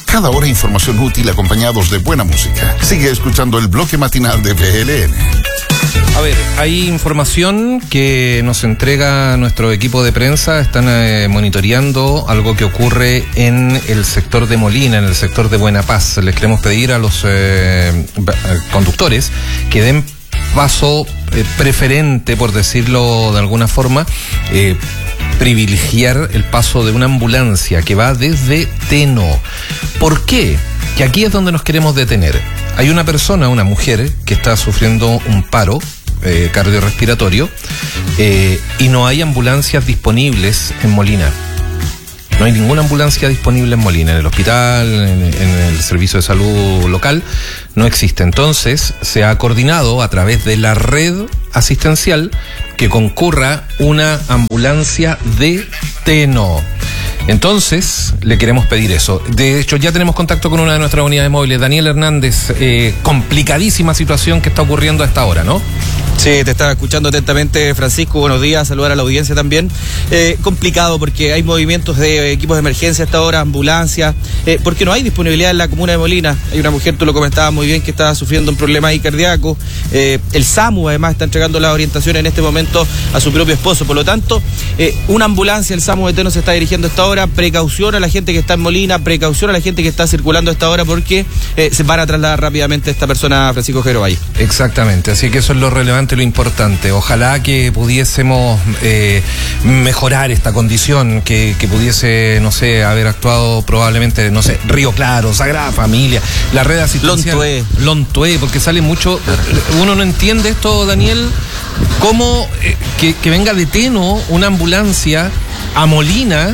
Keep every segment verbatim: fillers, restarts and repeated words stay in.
Cada hora información útil acompañados de buena música. Sigue escuchando el bloque matinal de B L N. A ver, hay información que nos entrega nuestro equipo de prensa. Están eh, monitoreando algo que ocurre en el sector de Molina, en el sector de Buena Paz. Les queremos pedir a los eh, conductores que den paso eh, preferente, por decirlo de alguna forma, eh, privilegiar el paso de una ambulancia que va desde Teno. ¿Por qué? Que aquí es donde nos queremos detener. Hay una persona, una mujer, que está sufriendo un paro eh, cardiorrespiratorio eh, y no hay ambulancias disponibles en Molina. No hay ninguna ambulancia disponible en Molina, en el hospital, en, en el servicio de salud local, no existe. Entonces, se ha coordinado a través de la red asistencial que concurra una ambulancia de Teno. Entonces, le queremos pedir eso. De hecho, ya tenemos contacto con una de nuestras unidades móviles, Daniel Hernández. Eh, complicadísima situación que está ocurriendo a esta hora, ¿no? Sí, te estaba escuchando atentamente, Francisco. Buenos días, saludar a la audiencia también. Eh, complicado porque hay movimientos de equipos de emergencia hasta ahora, ambulancias, eh, porque no hay disponibilidad en la comuna de Molina. Hay una mujer, tú lo comentabas muy bien, que está sufriendo un problema ahí cardíaco. Eh, el SAMU además está entregando las orientaciones en este momento a su propio esposo. Por lo tanto, eh, una ambulancia, el SAMU de Teno se está dirigiendo a esta hora. Precaución a la gente que está en Molina, precaución a la gente que está circulando a esta hora, porque eh, se van a trasladar rápidamente a esta persona, Francisco Gerovay. Exactamente, así que eso es lo relevante, lo importante. Ojalá que pudiésemos eh, mejorar esta condición, que, que pudiese, no sé, haber actuado probablemente, no sé, Río Claro, Sagrada Familia, la red asistencial. Lontué. Lontué, porque sale mucho. Uno no entiende esto, Daniel, cómo eh, que, que venga de Teno una ambulancia a Molina.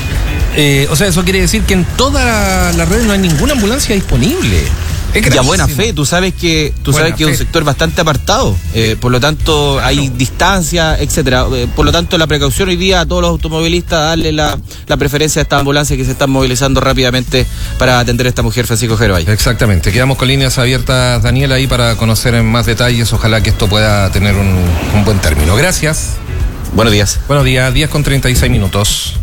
Eh, o sea, eso quiere decir que en toda la, la red no hay ninguna ambulancia disponible. Y a buena fe, tú sabes que tú buena sabes que fe. Es un sector bastante apartado, eh, por lo tanto claro. Hay distancia, etcétera. Eh, por lo tanto, la precaución hoy día a todos los automovilistas, darle la, la preferencia a estas ambulancias que se están movilizando rápidamente para atender a esta mujer, Francisco Gerovay. Exactamente, quedamos con líneas abiertas, Daniel, ahí para conocer en más detalles. Ojalá que esto pueda tener un, un buen término. Gracias. Buenos días. Buenos días, diez con treinta y seis minutos.